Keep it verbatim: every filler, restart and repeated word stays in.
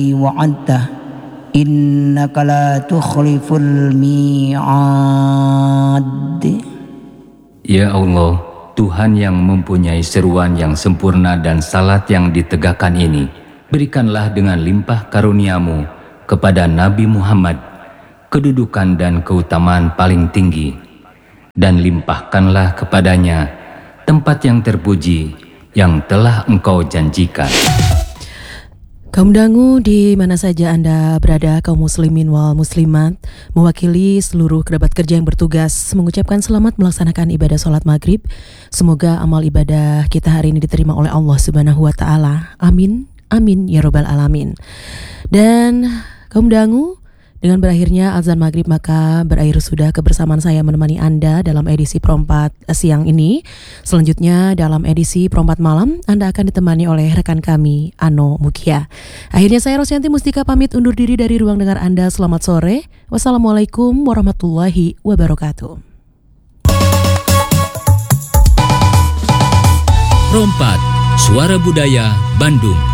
wa'adta innaka la tukhliful mi'ad. Ya Allah, Tuhan yang mempunyai seruan yang sempurna dan salat yang ditegakkan ini, berikanlah dengan limpah karuniamu kepada Nabi Muhammad kedudukan dan keutamaan paling tinggi, dan limpahkanlah kepadanya tempat yang terpuji yang telah Engkau janjikan. Kaum dangu di mana saja Anda berada, kaum muslimin wal muslimat, mewakili seluruh kerabat kerja yang bertugas mengucapkan selamat melaksanakan ibadah sholat maghrib. Semoga amal ibadah kita hari ini diterima oleh Allah Subhanahu wa Ta'ala. Amin, amin ya robbal alamin. Dan kaum dangu, dengan berakhirnya azan maghrib maka berakhir sudah kebersamaan saya menemani Anda dalam edisi Perempat siang ini. Selanjutnya dalam edisi Perempat malam Anda akan ditemani oleh rekan kami Ano Mukia. Akhirnya saya Rosyanti Mustika pamit undur diri dari ruang dengar Anda. Selamat sore. Wassalamualaikum warahmatullahi wabarakatuh. Perempat, Suara Budaya Bandung.